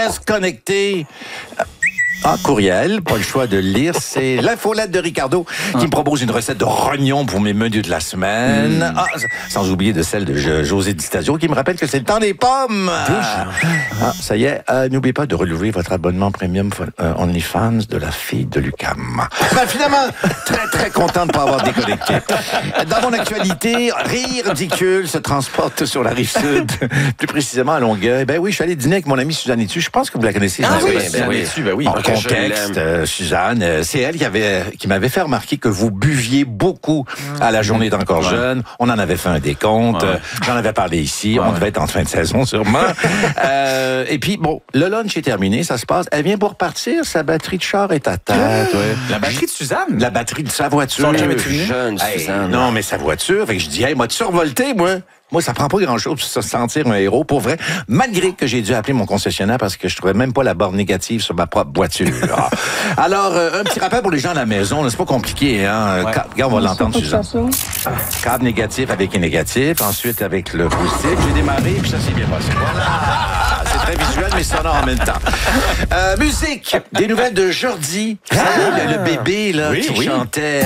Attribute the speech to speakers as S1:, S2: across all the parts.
S1: reste connecté. Courriel, pas le choix de le lire. C'est l'infolette de Ricardo qui me propose une recette de rognons pour mes menus de la semaine. Sans oublier de celle de José Di Stasio qui me rappelle que c'est le temps des pommes. Ça y est, n'oubliez pas de renouveler votre abonnement premium OnlyFans de la fille de Lucam. Finalement, très content de ne pas avoir déconnecté. Dans mon actualité, rire ridicule se transporte sur la rive sud, plus précisément à Longueuil. Ben oui, je suis allé dîner avec mon amie Suzanne Etu. Je pense que vous la connaissez.
S2: Oui.
S1: En contexte, Suzanne, c'est elle qui m'avait fait remarquer que vous buviez beaucoup à la journée d'encore jeune. On en avait fait un décompte. J'en avais parlé ici. On devait être en fin de saison, sûrement. Et puis, bon, le lunch est terminé, ça se passe. Elle vient pour partir, sa batterie de char est à terre.
S2: La batterie de Suzanne?
S1: La batterie de sa voiture.
S2: Jeune, Suzanne.
S1: Non, mais sa voiture. Fait que je dis, hey, moi, tu survolté, moi? Moi, ça prend pas grand-chose pour se sentir un héros, pour vrai. Malgré que j'ai dû appeler mon concessionnaire parce que je trouvais même pas la borne négative sur ma propre voiture. Alors, un petit rappel pour les gens à la maison. Là, c'est pas compliqué, hein. Regarde, on va l'entendre, Suzanne. Cadre négatif avec un négatif. Ensuite, avec le positif. J'ai démarré, puis ça s'est bien passé. Voilà. C'est très visuel, mais sonore en même temps. Musique. Des nouvelles de Jordi. Le bébé, là, qui chantait...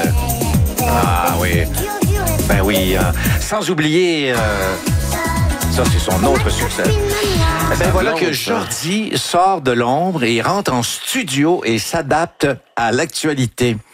S1: oui. Ben oui, sans oublier, ça c'est son autre succès. Ben voilà que Jordi sort de l'ombre et rentre en studio et s'adapte à l'actualité.